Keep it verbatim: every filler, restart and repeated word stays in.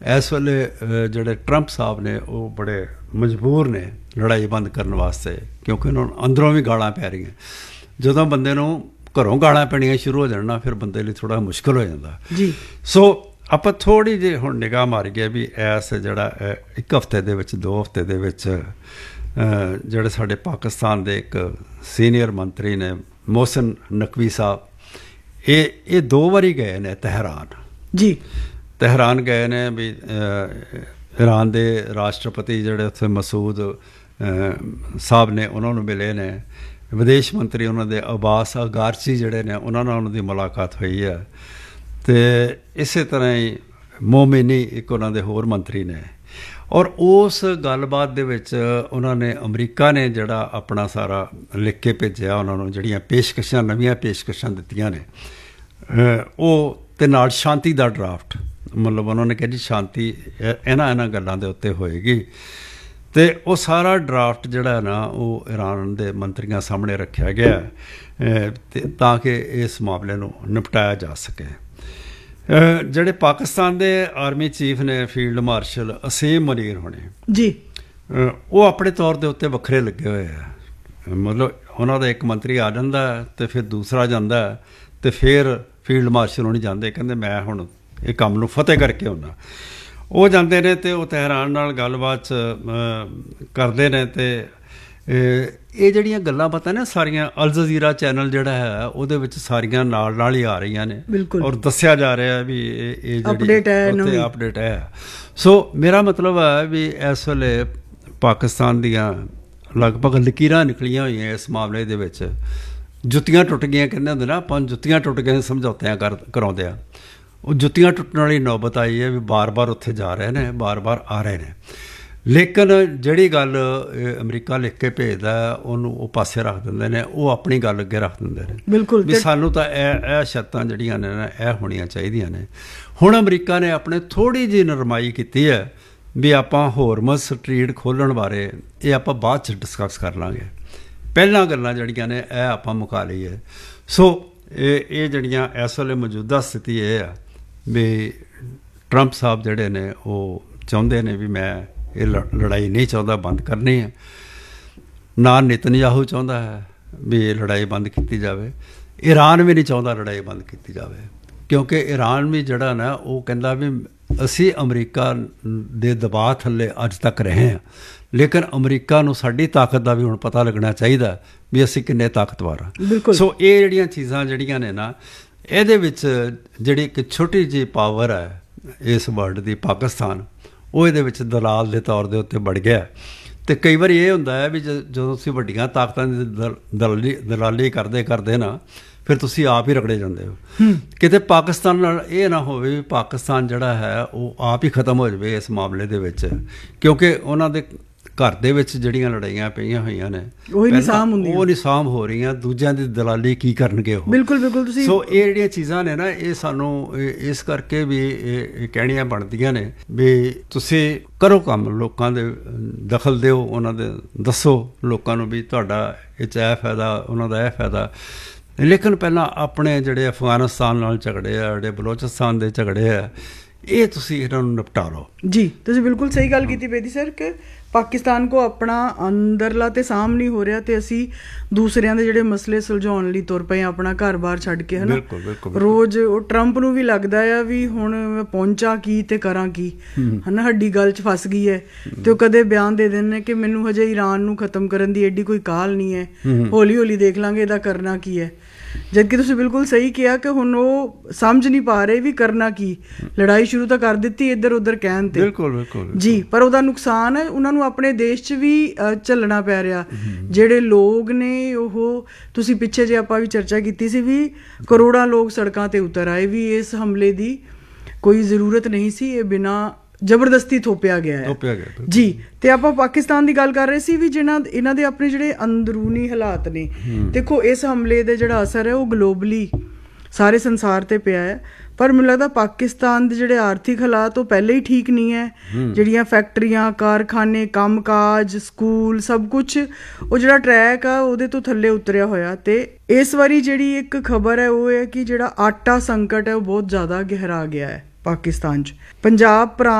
इस वेले जोड़े ट्रंप साहब ने वो बड़े मजबूर ने लड़ाई बंद करने वास्ते, क्योंकि उन्होंने अंदरों भी गालां पै रही जो बंदे नूं घरों गालां पैणियां शुरू हो जाण ना फिर बंदे लई थोड़ा मुश्किल हो जाता जी। सो ਆਪਾਂ थोड़ी जी हुण निगाह मारीए भी इस जिहड़ा एक हफ्ते दे विच दो हफ्ते दे विच जिहड़े साडे पाकिस्तान दे एक सीनियर मंत्री ने मोहसिन नकवी साहब, ये ये दो बारी गए ने तेहरान जी। तेहरान गए ने भी ईरान दे राष्ट्रपति जिहड़े उत्थे मसूद साहब ने उन्होंने मिले ने, विदेश मंत्री उन्होंने अब्बास अगारची जिहड़े ने उन्होंने उन्हों दी मुलाकात हुई है, तो इस तरह ही मोमिनी एक उन्होंने होर मंत्री ने। और उस गलबात दे विच उन्होंने अमरीका ने जिहड़ा अपना सारा लिख के भेजिया, उन्होंने जिहड़ियां पेशकशां नवीं पेशकशां दित्तियां ने वो ते नाल शांति दा ड्राफ्ट, मतलब उन्होंने कहा जी शांति इन्हां इन्हां गल्लां दे उत्ते होएगी, तो वो सारा ड्राफ्ट जिहड़ा ना वो ईरान दे मंत्रियों सामने रखा गया ताकि इस मामले नूं निपटाया जा सके। ਜਿਹੜੇ ਪਾਕਿਸਤਾਨ ਦੇ ਆਰਮੀ ਚੀਫ ਨੇ ਫੀਲਡ ਮਾਰਸ਼ਲ ਅਸੀਮ ਮਨੀਰ ਹੋਣੇ ਜੀ, ਉਹ ਆਪਣੇ ਤੌਰ ਦੇ ਉੱਤੇ ਵੱਖਰੇ ਲੱਗੇ ਹੋਏ ਆ। ਮਤਲਬ ਉਹਨਾਂ ਦਾ ਇੱਕ ਮੰਤਰੀ ਆ ਜਾਂਦਾ ਅਤੇ ਫਿਰ ਦੂਸਰਾ ਜਾਂਦਾ ਅਤੇ ਫਿਰ ਫੀਲਡ ਮਾਰਸ਼ਲ ਹੋਣੀ ਜਾਂਦੇ, ਕਹਿੰਦੇ ਮੈਂ ਹੁਣ ਇਹ ਕੰਮ ਨੂੰ ਫਤਿਹ ਕਰਕੇ ਆਉਣਾ। ਉਹ ਜਾਂਦੇ ਨੇ ਅਤੇ ਉਹ ਤਹਿਰਾਨ ਨਾਲ ਗੱਲਬਾਤ ਕਰਦੇ ਨੇ ਅਤੇ ਇਹ ਜਿਹੜੀਆਂ ਗੱਲਾਂ ਪਤਾ ਨੇ ਸਾਰੀਆਂ ਅਲ ਜਜ਼ੀਰਾ ਚੈਨਲ ਜਿਹੜਾ ਹੈ ਉਹਦੇ ਵਿੱਚ ਸਾਰੀਆਂ ਨਾਲ ਨਾਲ ਹੀ ਆ ਰਹੀਆਂ ਨੇ ਔਰ ਦੱਸਿਆ ਜਾ ਰਿਹਾ ਵੀ ਇਹ ਇਹ ਜਿਹੜੀ ਉੱਥੇ ਅਪਡੇਟ ਹੈ। ਸੋ ਮੇਰਾ ਮਤਲਬ ਹੈ ਵੀ ਇਸ ਵੇਲੇ ਪਾਕਿਸਤਾਨ ਦੀਆਂ ਲਗਭਗ ਲਕੀਰਾਂ ਨਿਕਲੀਆਂ ਹੋਈਆਂ ਇਸ ਮਾਮਲੇ ਦੇ ਵਿੱਚ, ਜੁੱਤੀਆਂ ਟੁੱਟ ਗਈਆਂ ਕਹਿੰਦੇ ਹੁੰਦੇ ਨਾ ਆਪਾਂ, ਜੁੱਤੀਆਂ ਟੁੱਟ ਗਈਆਂ ਸਮਝੌਤਿਆਂ ਕਰ ਕਰਾਉਂਦੇ ਆ, ਉਹ ਜੁੱਤੀਆਂ ਟੁੱਟਣ ਵਾਲੀ ਨੌਬਤ ਆਈ ਹੈ ਵੀ ਬਾਰ ਬਾਰ ਉੱਥੇ ਜਾ ਰਹੇ ਨੇ, ਬਾਰ ਬਾਰ ਆ ਰਹੇ ਨੇ। ਲੇਕਿਨ ਜਿਹੜੀ ਗੱਲ ਅਮਰੀਕਾ ਲਿਖ ਕੇ ਭੇਜਦਾ ਉਹਨੂੰ ਉਹ ਪਾਸੇ ਰੱਖ ਦਿੰਦੇ ਨੇ, ਉਹ ਆਪਣੀ ਗੱਲ ਅੱਗੇ ਰੱਖ ਦਿੰਦੇ ਨੇ ਬਿਲਕੁਲ ਵੀ ਸਾਨੂੰ ਤਾਂ ਇਹ ਇਹ ਸ਼ਰਤਾਂ ਜਿਹੜੀਆਂ ਨੇ ਨਾ ਇਹ ਹੋਣੀਆਂ ਚਾਹੀਦੀਆਂ ਨੇ। ਹੁਣ ਅਮਰੀਕਾ ਨੇ ਆਪਣੇ ਥੋੜ੍ਹੀ ਜਿਹੀ ਨਰਮਾਈ ਕੀਤੀ ਹੈ ਵੀ ਆਪਾਂ ਹੋਰਮਜ਼ ਸਟਰੀਟ ਖੋਲ੍ਹਣ ਬਾਰੇ ਇਹ ਆਪਾਂ ਬਾਅਦ 'ਚ ਡਿਸਕਸ ਕਰ ਲਾਂਗੇ, ਪਹਿਲਾਂ ਗੱਲਾਂ ਜਿਹੜੀਆਂ ਨੇ ਇਹ ਆਪਾਂ ਮੁਕਾ ਲਈਏ। ਸੋ ਇਹ ਇਹ ਜਿਹੜੀਆਂ ਇਸ ਵੇਲੇ ਮੌਜੂਦਾ ਸਥਿਤੀ ਇਹ ਆ ਵੀ ਟਰੰਪ ਸਾਹਿਬ ਜਿਹੜੇ ਨੇ ਉਹ ਚਾਹੁੰਦੇ ਨੇ ਵੀ ਮੈਂ ਇਹ ਲੜਾਈ ਨਹੀਂ ਚਾਹੁੰਦਾ ਬੰਦ ਕਰਨੀ ਹੈ, ਨਾ ਨਿਤਨਯਾਹੂ ਚਾਹੁੰਦਾ ਹੈ ਵੀ ਇਹ ਲੜਾਈ ਬੰਦ ਕੀਤੀ ਜਾਵੇ, ਈਰਾਨ ਵੀ ਨਹੀਂ ਚਾਹੁੰਦਾ ਲੜਾਈ ਬੰਦ ਕੀਤੀ ਜਾਵੇ, ਕਿਉਂਕਿ ਈਰਾਨ ਵੀ ਜਿਹੜਾ ਨਾ ਉਹ ਕਹਿੰਦਾ ਵੀ ਅਸੀਂ ਅਮਰੀਕਾ ਦੇ ਦਬਾਅ ਥੱਲੇ ਅੱਜ ਤੱਕ ਰਹੇ ਹਾਂ, ਲੇਕਿਨ ਅਮਰੀਕਾ ਨੂੰ ਸਾਡੀ ਤਾਕਤ ਦਾ ਵੀ ਹੁਣ ਪਤਾ ਲੱਗਣਾ ਚਾਹੀਦਾ ਵੀ ਅਸੀਂ ਕਿੰਨੇ ਤਾਕਤਵਰ ਹਾਂ। ਸੋ ਇਹ ਜਿਹੜੀਆਂ ਚੀਜ਼ਾਂ ਜਿਹੜੀਆਂ ਨੇ ਨਾ ਇਹਦੇ ਵਿੱਚ ਜਿਹੜੀ ਇੱਕ ਛੋਟੀ ਜਿਹੀ ਪਾਵਰ ਹੈ ਇਸ ਵਰਲਡ ਦੀ ਪਾਕਿਸਤਾਨ, ਉਹ ਇਹਦੇ ਵਿੱਚ ਦਲਾਲ ਦੇ ਤੌਰ ਦੇ ਉੱਤੇ ਵੜ ਗਿਆ। ਅਤੇ ਕਈ ਵਾਰੀ ਇਹ ਹੁੰਦਾ ਹੈ ਵੀ ਜ ਜਦੋਂ ਤੁਸੀਂ ਵੱਡੀਆਂ ਤਾਕਤਾਂ ਦੀ ਦਲ ਦਲਾਲੀ ਦਲਾਲੀ ਕਰਦੇ ਕਰਦੇ ਨਾ ਫਿਰ ਤੁਸੀਂ ਆਪ ਹੀ ਰਗੜੇ ਜਾਂਦੇ ਹੋ। ਕਿਤੇ ਪਾਕਿਸਤਾਨ ਨਾਲ ਇਹ ਨਾ ਹੋਵੇ ਵੀ ਪਾਕਿਸਤਾਨ ਜਿਹੜਾ ਹੈ ਉਹ ਆਪ ਹੀ ਖਤਮ ਹੋ ਜਾਵੇ ਇਸ ਮਾਮਲੇ ਦੇ ਵਿੱਚ, ਕਿਉਂਕਿ ਉਹਨਾਂ ਦੇ ਘਰ ਦੇ ਵਿੱਚ ਜਿਹੜੀਆਂ ਲੜਾਈਆਂ ਪਈਆਂ ਹੋਈਆਂ ਨੇ ਉਹ ਨਹੀਂ ਸਾਂਭ ਹੁੰਦੀਆਂ, ਉਹ ਨਹੀਂ ਸਾਂਭ ਹੋ ਰਹੀਆਂ, ਦੂਜਿਆਂ ਦੀ ਦਲਾਲੀ ਕੀ ਕਰਨਗੇ ਉਹ। ਬਿਲਕੁਲ ਬਿਲਕੁਲ ਤੁਸੀਂ ਸੋ ਇਹ ਜਿਹੜੀਆਂ ਚੀਜ਼ਾਂ ਨੇ ਨਾ ਇਹ ਸਾਨੂੰ ਇਸ ਕਰਕੇ ਵੀ ਇਹ ਕਹਿਣੀਆਂ ਬਣਦੀਆਂ ਨੇ ਵੀ ਤੁਸੀਂ ਕਰੋ ਕੰਮ, ਲੋਕਾਂ ਦੇ ਦਖਲ ਦਿਓ, ਉਹਨਾਂ ਦੇ ਦੱਸੋ ਲੋਕਾਂ ਨੂੰ ਵੀ ਤੁਹਾਡਾ ਇਹ 'ਚ ਇਹ ਫਾਇਦਾ ਉਹਨਾਂ ਦਾ ਇਹ ਫਾਇਦਾ, ਲੇਕਿਨ ਪਹਿਲਾਂ ਆਪਣੇ ਜਿਹੜੇ ਅਫਗਾਨਿਸਤਾਨ ਨਾਲ ਝਗੜੇ ਆ, ਜਿਹੜੇ ਬਲੋਚਿਸਤਾਨ ਦੇ ਝਗੜੇ ਆ, ਇਹ ਤੁਸੀਂ ਇਹਨਾਂ ਨੂੰ ਨਿਪਟਾ ਲਓ ਜੀ। ਤੁਸੀਂ ਬਿਲਕੁਲ ਸਹੀ ਗੱਲ ਕੀਤੀ ਬੇਦੀ ਸਰ ਕਿ ਪਾਕਿਸਤਾਨ ਕੋ ਆਪਣਾ ਅੰਦਰਲਾ ਤੇ ਸਾਂਭ ਨਹੀਂ ਹੋ ਰਿਹਾ ਤੇ ਅਸੀਂ ਦੂਸਰਿਆਂ ਦੇ ਜਿਹੜੇ ਮਸਲੇ ਸੁਲਝਾਉਣ ਲਈ ਤੁਰ ਪਏ ਆਪਣਾ ਘਰ ਬਾਰ ਛੱਡ ਕੇ, ਹੈ ਨਾ। ਰੋਜ਼ ਉਹ ਟਰੰਪ ਨੂੰ ਵੀ ਲੱਗਦਾ ਆ ਵੀ ਹੁਣ ਮੈਂ ਪਹੁੰਚਾ ਕੀ ਤੇ ਕਰਾਂ ਕੀ, ਹੈ ਨਾ, ਹੱਡੀ ਗੱਲ 'ਚ ਫਸ ਗਈ ਹੈ। ਤੇ ਉਹ ਕਦੇ ਬਿਆਨ ਦੇ ਦਿੰਦੇ ਕਿ ਮੈਨੂੰ ਹਜੇ ਈਰਾਨ ਨੂੰ ਖਤਮ ਕਰਨ ਦੀ ਐਡੀ ਕੋਈ ਕਾਹਲ ਨਹੀਂ ਹੈ, ਹੌਲੀ ਹੌਲੀ ਦੇਖ ਲਾਂਗੇ ਇਹਦਾ ਕਰਨਾ ਕੀ ਹੈ। ਜਦਕਿ ਤੁਸੀਂ ਬਿਲਕੁਲ ਸਹੀ ਕਿਹਾ ਕਿ ਹੁਣ ਉਹ ਸਮਝ ਨਹੀਂ ਪਾ ਰਹੇ ਵੀ ਕਰਨਾ ਕੀ, ਲੜਾਈ ਸ਼ੁਰੂ ਤਾਂ ਕਰ ਦਿੱਤੀ ਇੱਧਰ ਉੱਧਰ ਕਹਿਣ ਤੇ ਬਿਲਕੁਲ ਬਿਲਕੁਲ ਜੀ, ਪਰ ਉਹਦਾ ਨੁਕਸਾਨ ਹੈ ਉਹਨਾਂ ਨੂੰ ਆਪਣੇ ਦੇਸ਼ 'ਚ ਵੀ ਝੱਲਣਾ ਪੈ ਰਿਹਾ। ਜਿਹੜੇ ਲੋਕ ਨੇ ਉਹ ਤੁਸੀਂ ਪਿੱਛੇ ਜੇ ਆਪਾਂ ਵੀ ਚਰਚਾ ਕੀਤੀ ਸੀ ਵੀ ਕਰੋੜਾਂ ਲੋਕ ਸੜਕਾਂ 'ਤੇ ਉਤਰ ਆਏ ਵੀ ਇਸ ਹਮਲੇ ਦੀ ਕੋਈ ਜ਼ਰੂਰਤ ਨਹੀਂ ਸੀ, ਇਹ ਬਿਨਾਂ ਜ਼ਬਰਦਸਤੀ ਥੋਪਿਆ ਗਿਆ ਹੈ ਜੀ। ਤੇ ਆਪਾਂ ਪਾਕਿਸਤਾਨ ਦੀ ਗੱਲ ਕਰ ਰਹੇ ਸੀ ਵੀ ਜਿਹਨਾਂ ਇਹਨਾਂ ਦੇ ਆਪਣੇ ਜਿਹੜੇ ਅੰਦਰੂਨੀ ਹਾਲਾਤ ਨੇ, ਦੇਖੋ ਇਸ ਹਮਲੇ ਦਾ ਜਿਹੜਾ ਅਸਰ ਹੈ ਉਹ ਗਲੋਬਲੀ ਸਾਰੇ ਸੰਸਾਰ 'ਤੇ ਪਿਆ ਹੈ, ਪਰ ਮੈਨੂੰ ਲੱਗਦਾ ਪਾਕਿਸਤਾਨ ਦੇ ਜਿਹੜੇ ਆਰਥਿਕ ਹਾਲਾਤ ਉਹ ਪਹਿਲੇ ਹੀ ਠੀਕ ਨਹੀਂ ਹੈ। ਜਿਹੜੀਆਂ ਫੈਕਟਰੀਆਂ, ਕਾਰਖਾਨੇ, ਕੰਮ ਕਾਜ, ਸਕੂਲ, ਸਭ ਕੁਛ ਉਹ ਜਿਹੜਾ ਟਰੈਕ ਆ ਉਹਦੇ ਤੋਂ ਥੱਲੇ ਉਤਰਿਆ ਹੋਇਆ। ਤੇ ਇਸ ਵਾਰੀ ਜਿਹੜੀ ਇੱਕ ਖਬਰ ਹੈ ਉਹ ਹੈ ਕਿ ਜਿਹੜਾ ਆਟਾ ਸੰਕਟ ਹੈ ਉਹ ਬਹੁਤ ਜ਼ਿਆਦਾ ਗਹਿਰਾ ਗਿਆ ਹੈ ਪਾਕਿਸਤਾਨ 'ਚ। ਪੰਜਾਬ